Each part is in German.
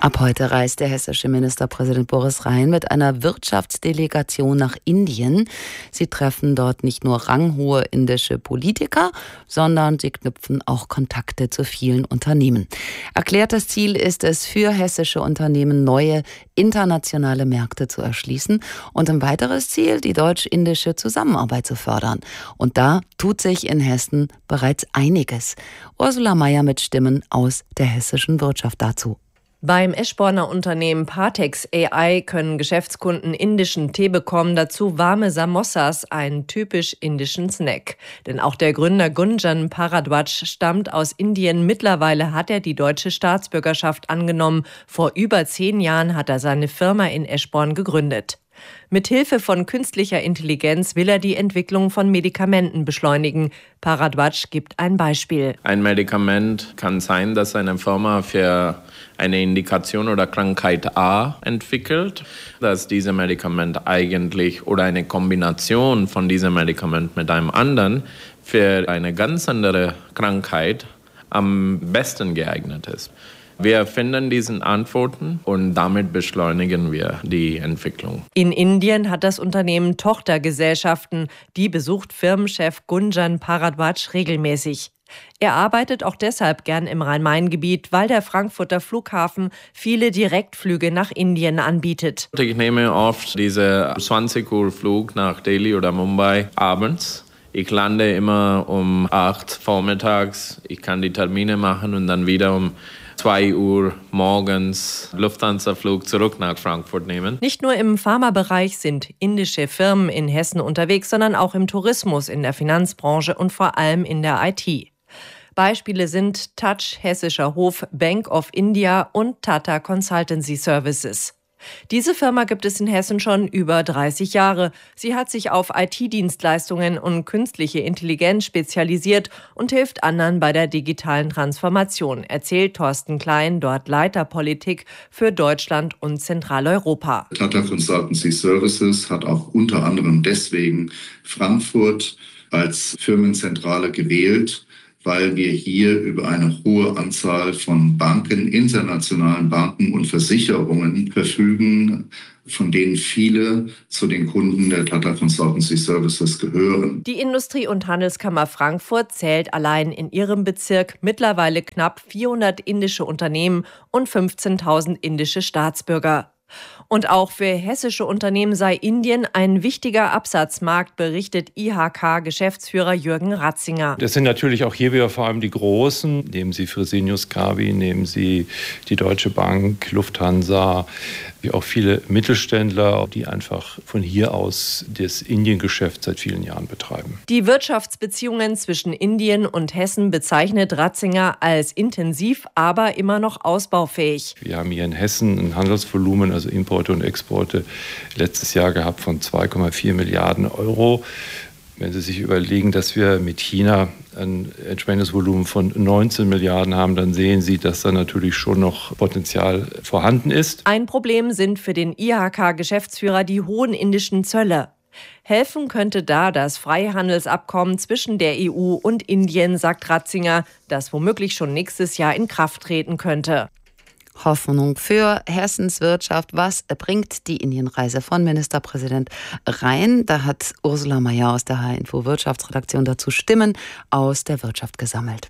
Ab heute reist der hessische Ministerpräsident Boris Rhein mit einer Wirtschaftsdelegation nach Indien. Sie treffen dort nicht nur ranghohe indische Politiker, sondern sie knüpfen auch Kontakte zu vielen Unternehmen. Erklärtes Ziel ist es, für hessische Unternehmen neue internationale Märkte zu erschließen und ein weiteres Ziel, die deutsch-indische Zusammenarbeit zu fördern. Und da tut sich in Hessen bereits einiges. Ursula Meier mit Stimmen aus der hessischen Wirtschaft dazu. Beim Eschborner Unternehmen Partex AI können Geschäftskunden indischen Tee bekommen, dazu warme Samosas, einen typisch indischen Snack. Denn auch der Gründer Gunjan Bharadwaj stammt aus Indien. Mittlerweile hat er die deutsche Staatsbürgerschaft angenommen. Vor über 10 Jahren hat er seine Firma in Eschborn gegründet. Mit Hilfe von künstlicher Intelligenz will er die Entwicklung von Medikamenten beschleunigen. Bharadwaj gibt ein Beispiel. Ein Medikament kann sein, dass eine Firma für eine Indikation oder Krankheit A entwickelt, dass dieses Medikament eigentlich oder eine Kombination von diesem Medikament mit einem anderen für eine ganz andere Krankheit am besten geeignet ist. Wir finden diese Antworten und damit beschleunigen wir die Entwicklung. In Indien hat das Unternehmen Tochtergesellschaften. Die besucht Firmenchef Gunjan Bharadwaj regelmäßig. Er arbeitet auch deshalb gern im Rhein-Main-Gebiet, weil der Frankfurter Flughafen viele Direktflüge nach Indien anbietet. Ich nehme oft diese 20-Uhr-Flug nach Delhi oder Mumbai abends. Ich lande immer um 8 vormittags. Ich kann die Termine machen und dann wieder um 2 Uhr morgens Lufthansa-Flug zurück nach Frankfurt nehmen. Nicht nur im Pharmabereich sind indische Firmen in Hessen unterwegs, sondern auch im Tourismus, in der Finanzbranche und vor allem in der IT. Beispiele sind Touch, Hessischer Hof, Bank of India und Tata Consultancy Services. Diese Firma gibt es in Hessen schon über 30 Jahre. Sie hat sich auf IT-Dienstleistungen und künstliche Intelligenz spezialisiert und hilft anderen bei der digitalen Transformation, erzählt Thorsten Klein, dort Leiter Politik für Deutschland und Zentraleuropa. Tata Consultancy Services hat auch unter anderem deswegen Frankfurt als Firmenzentrale gewählt, weil wir hier über eine hohe Anzahl von Banken, internationalen Banken und Versicherungen verfügen, von denen viele zu den Kunden der Tata Consultancy Services gehören. Die Industrie- und Handelskammer Frankfurt zählt allein in ihrem Bezirk mittlerweile knapp 400 indische Unternehmen und 15.000 indische Staatsbürger. Und auch für hessische Unternehmen sei Indien ein wichtiger Absatzmarkt, berichtet IHK-Geschäftsführer Jürgen Ratzinger. Das sind natürlich auch hier wieder vor allem die Großen. Nehmen Sie Fresenius Kabi, nehmen Sie die Deutsche Bank, Lufthansa, wie auch viele Mittelständler, die einfach von hier aus das Indiengeschäft seit vielen Jahren betreiben. Die Wirtschaftsbeziehungen zwischen Indien und Hessen bezeichnet Ratzinger als intensiv, aber immer noch ausbaufähig. Wir haben hier in Hessen ein Handelsvolumen, also Importe und Exporte, letztes Jahr gehabt von 2,4 Milliarden Euro. Wenn Sie sich überlegen, dass wir mit China ein entsprechendes Volumen von 19 Milliarden haben, dann sehen Sie, dass da natürlich schon noch Potenzial vorhanden ist. Ein Problem sind für den IHK-Geschäftsführer die hohen indischen Zölle. Helfen könnte da das Freihandelsabkommen zwischen der EU und Indien, sagt Ratzinger, das womöglich schon nächstes Jahr in Kraft treten könnte. Hoffnung für Hessens Wirtschaft. Was bringt die Indienreise von Ministerpräsident Rhein? Da hat Ursula Meier aus der HR-Info Wirtschaftsredaktion dazu Stimmen aus der Wirtschaft gesammelt.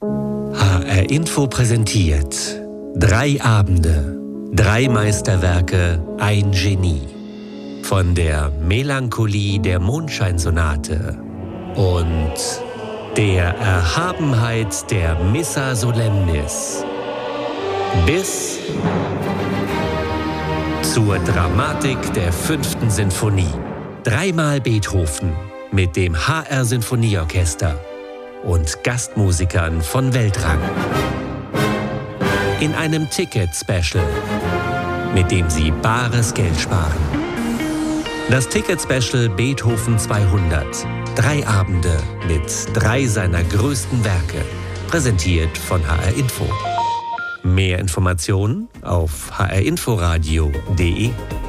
HR-Info präsentiert 3 Abende, 3 Meisterwerke, ein Genie. Von der Melancholie der Mondscheinsonate und der Erhabenheit der Missa Solemnis bis zur Dramatik der 5. Sinfonie. 3-mal Beethoven mit dem HR Sinfonieorchester und Gastmusikern von Weltrang. In einem Ticket-Special, mit dem Sie bares Geld sparen. Das Ticket-Special Beethoven 200. 3 Abende mit 3 seiner größten Werke. Präsentiert von HR Info. Mehr Informationen auf hrinforadio.de.